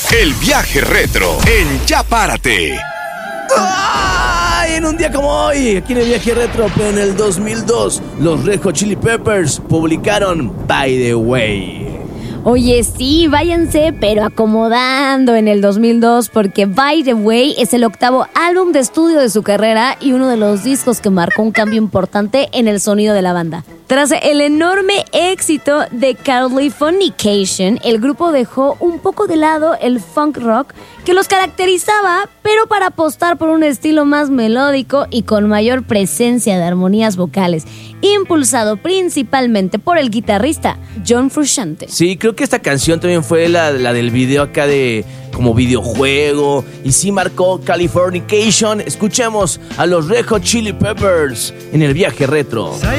El viaje retro en Ya Párate. ¡Ay! En un día como hoy, aquí en el viaje retro, pero en el 2002, los Red Hot Chili Peppers publicaron By the Way. Oye, sí, váyanse, pero acomodando en el 2002, porque By the Way es el 8º álbum de estudio de su carrera y uno de los discos que marcó un cambio importante en el sonido de la banda. Tras el enorme éxito de Californication, el grupo dejó un poco de lado el funk rock que los caracterizaba, pero para apostar por un estilo más melódico y con mayor presencia de armonías vocales, impulsado principalmente por el guitarrista John Frusciante. Sí, creo que esta canción también fue la del video acá de como videojuego y sí marcó Californication. Escuchemos a los Red Hot Chili Peppers en el viaje retro.